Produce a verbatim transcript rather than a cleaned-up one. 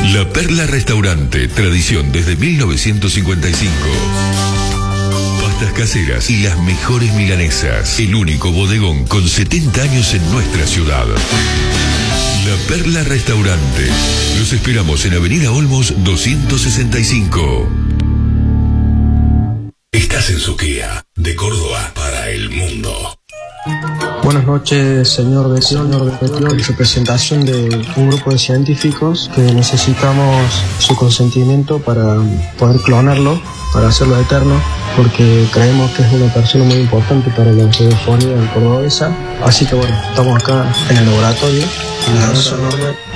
La Perla Restaurante, tradición desde mil novecientos cincuenta y cinco. Pastas caseras y las mejores milanesas. El único bodegón con setenta años en nuestra ciudad. La Perla Restaurante. Los esperamos en Avenida Olmos doscientos sesenta y cinco. Estás en Suquía, de Córdoba para el mundo. Buenas noches, señor Bettiol, señor Bettiol, en representación de un grupo de científicos que necesitamos su consentimiento para poder clonarlo, para hacerlo eterno, porque creemos que es una persona muy importante para la radiofonía cordobesa. Así que bueno, estamos acá en el laboratorio. Y